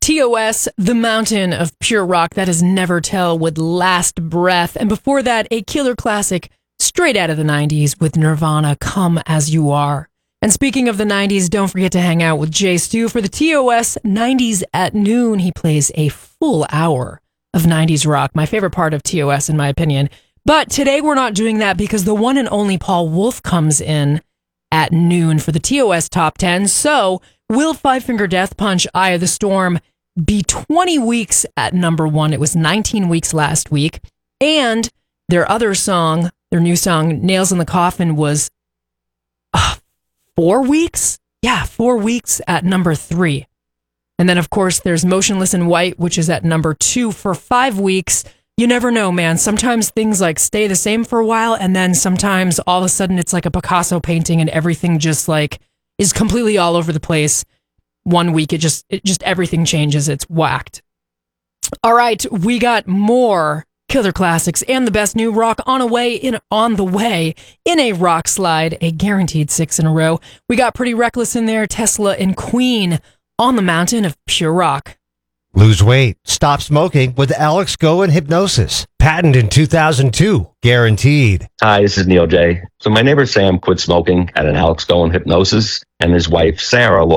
TOS, The Mountain of Pure Rock, that is Never Tell with Last Breath. And before that, a killer classic straight out of the 90s with Nirvana, Come As You Are. And speaking of the 90s, don't forget to hang out with Jay Stu for the TOS 90s at Noon. He plays a full hour of 90s rock, my favorite part of TOS in my opinion. But today we're not doing that because the one and only Paul Wolf comes in at noon for the TOS Top 10. So will Five Finger Death Punch, Eye of the Storm, be 20 weeks at number one? It was 19 weeks last week. And their other song, their new song, Nails in the Coffin, was 4 weeks? Yeah, 4 weeks at number 3. And then, of course, there's Motionless in White, which is at number 2 for 5 weeks. You never know, man. Sometimes things like stay the same for a while, and then sometimes all of a sudden it's like a Picasso painting and everything just like is completely all over the place. 1 week, it just everything changes. It's whacked. All right, we got more killer classics and the best new rock on the way in a rock slide, a guaranteed 6 in a row. We got Pretty Reckless in there, Tesla and Queen on the Mountain of Pure Rock. Lose weight, stop smoking with Alex Go and Hypnosis. Patent in 2002, guaranteed. Hi, this is Neil J. So my neighbor Sam quit smoking at an Alex Go and Hypnosis, and his wife Sarah